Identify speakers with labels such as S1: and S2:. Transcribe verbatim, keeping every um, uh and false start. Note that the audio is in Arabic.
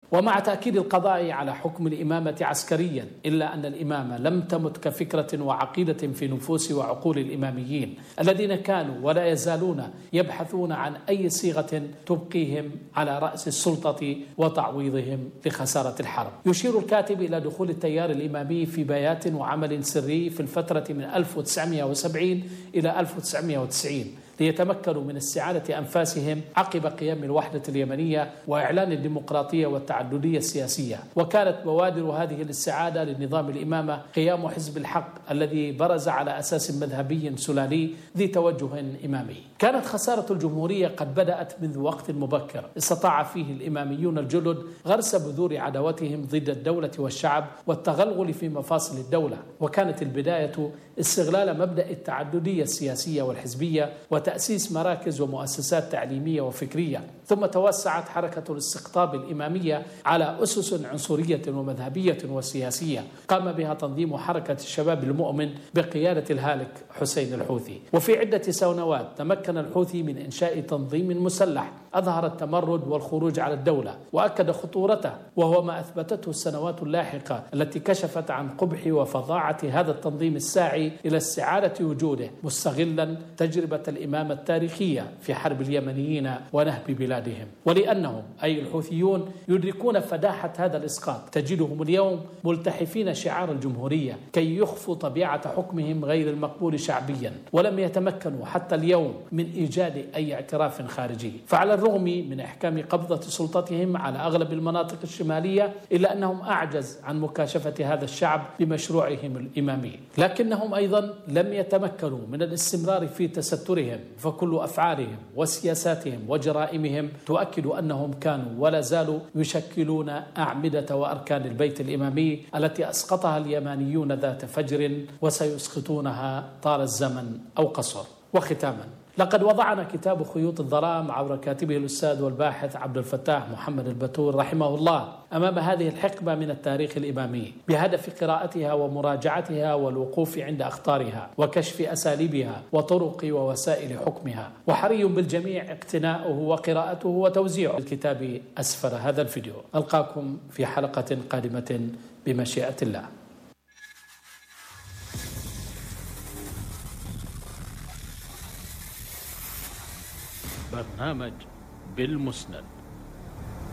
S1: ومع تأكيد القضاء على حكم الإمامة عسكريا، إلا أن الإمامة لم تمت كفكرة وعقيدة في نفوس وعقول الإماميين الذين كانوا ولا يزالون يبحثون عن أي صيغة تبقيهم على رأس السلطة وتعويضهم لخسارة الحرب. يشير الكاتب إلى دخول التيار الإمامي في بيات وعمل سري في الفترة من ألف وتسعمئة وسبعين إلى ألف وتسعمئة وتسعين ليتمكنوا من استعادة أنفاسهم عقب قيام الوحدة اليمنية وإعلان الديمقراطية والتعددية السياسية. وكانت بوادر هذه الاستعادة للنظام الإمامة قيام حزب الحق الذي برز على أساس مذهبي سلالي ذي توجه إمامي. كانت خسارة الجمهورية قد بدأت منذ وقت مبكر استطاع فيه الإماميون الجدد غرس بذور عداوتهم ضد الدولة والشعب والتغلغل في مفاصل الدولة، وكانت البداية استغلال مبدأ التعددية السياسية والحزبية وتأسيس مراكز ومؤسسات تعليمية وفكرية. ثم توسعت حركة الاستقطاب الإمامية على أسس عنصرية ومذهبية وسياسية قام بها تنظيم حركة الشباب المؤمن بقيادة الهالك حسين الحوثي. وفي عدة سنوات تمكن الحوثي من إنشاء تنظيم مسلح أظهر التمرد والخروج على الدولة وأكد خطورته، وهو ما أثبتته السنوات اللاحقة التي كشفت عن قبح وفظاعة هذا التنظيم الساعي إلى استعادة وجوده مستغلا تجربة الإمامة التاريخية في حرب اليمنيين ونهب بلادهم. ولأنهم أي الحوثيون يدركون فداحة هذا الإسقاط تجدهم اليوم ملتحفين شعار الجمهورية كي يخفوا طبيعة حكمهم غير المقبول شعبيا، ولم يتمكنوا حتى اليوم من إيجاد أي اعتراف خارجي. فعلى الرغم من إحكام قبضة سلطتهم على أغلب المناطق الشمالية إلا أنهم أعجز عن مكاشفة هذا الشعب بمشروعهم الإمامي، لكنهم أيضا لم يتمكنوا من الاستمرار في تسترهم، فكل أفعالهم وسياساتهم وجرائمهم تؤكد أنهم كانوا ولا زالوا يشكلون أعمدة وأركان البيت الإمامي التي أسقطها اليمانيون ذات فجر وسيسقطونها طال الزمن أو قصر. وختاما، لقد وضعنا كتاب خيوط الظلام عبر كاتبه الأستاذ والباحث عبد الفتاح محمد البتول رحمه الله أمام هذه الحقبة من التاريخ الإمامي بهدف قراءتها ومراجعتها والوقوف عند أخطارها وكشف أساليبها وطرق ووسائل حكمها. وحري بالجميع اقتناؤه وقراءته وتوزيع الكتاب أسفل هذا الفيديو. ألقاكم في حلقة قادمة بمشيئة الله. برنامج بالمسند.